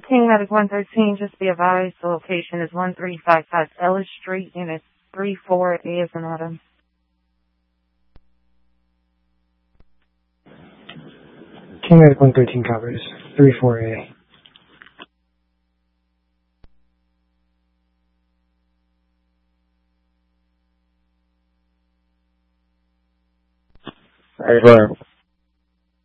King Medic 113, just be advised, the location is 1355 Ellis Street, Unit 34A as in Adam. King Medic 113 covers 34A. Hey,